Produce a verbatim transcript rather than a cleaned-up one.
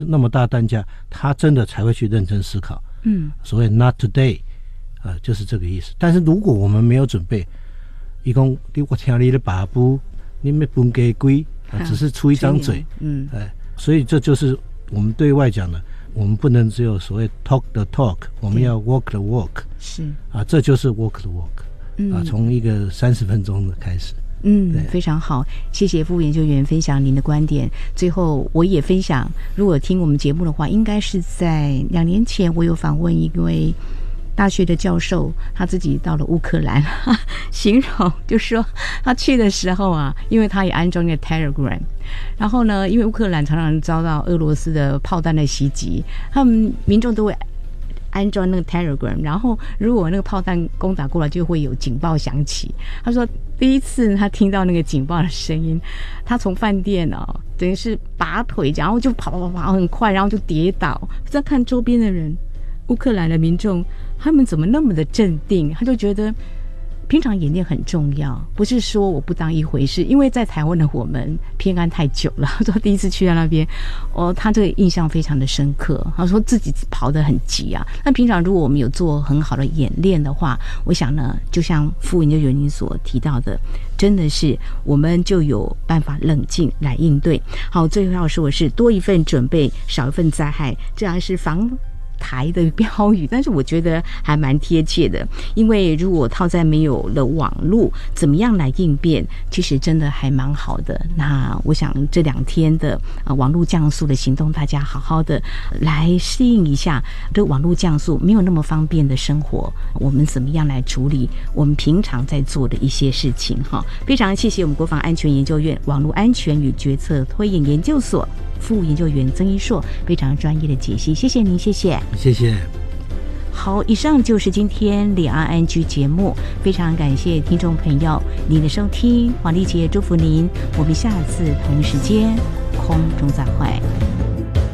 那么大单价，他真的才会去认真思考。 嗯， 所谓 not today， 呃，就是这个意思。但是如果我们没有准备，一共我听你的把布，你们分给贵，只是出一张嘴， 嗯， 哎，所以这就是我们对外讲的，我们不能只有所谓 talk the talk， 我们要 walk the walk， 是啊，这就是 walk the walk，嗯，啊，从一个三十分钟的开始。 嗯，非常好，谢谢副研究员分享您的观点。最后我也分享，如果听我们节目的话，应该是在两年前我有访问一位大学的教授，他自己到了乌克兰，形容就说他去的时候啊，因为他也安装了 Telegram， 然后呢，因为乌克兰常常遭到俄罗斯的炮弹的袭击，他们民众都会安装那个 Telegram， 然后如果那个炮弹攻打过来，就会有警报响起。他说第一次他听到那个警报的声音，他从饭店哦，等于是拔腿，然后就跑跑跑跑很快，然后就跌倒。再看周边的人，乌克兰的民众，他们怎么那么的镇定？他就觉得平常演练很重要，不是说我不当一回事。因为在台湾的我们偏安太久了，说第一次去到那边，哦，他这个印象非常的深刻。他说自己跑得很急啊。那平常如果我们有做很好的演练的话，我想呢，就像副研究员您所提到的，真的是我们就有办法冷静来应对。好，最后要说的是多一份准备，少一份灾害，这样是防台的标语，但是我觉得还蛮贴切的，因为如果套在没有了网络，怎么样来应变，其实真的还蛮好的。那我想这两天的呃网络降速的行动，大家好好的来适应一下这网络降速没有那么方便的生活，我们怎么样来处理我们平常在做的一些事情哈。非常谢谢我们国防安全研究院网络安全与决策推演研究所副研究员曾一硕非常专业的解析，谢谢您，谢谢， 谢谢。 好，以上就是今天两岸安居节目，非常感谢听众朋友您的收听，黄丽杰祝福您，我们下次同一时间空中再会。